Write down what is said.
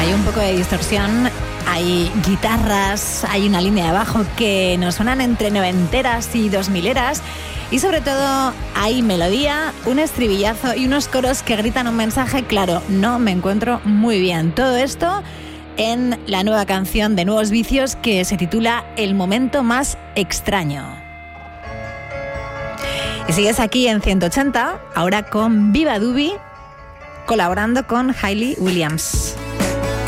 hay un poco de distorsión, hay guitarras, hay una línea de bajo que nos suenan entre noventeras y 2000eras y sobre todo hay melodía, un estribillazo y unos coros que gritan un mensaje claro. No me encuentro muy bien. Todo esto en la nueva canción de Nuevos Vicios que se titula El momento más extraño. Y sigues aquí en 180, ahora con Viva Dubi, colaborando con Hayley Williams.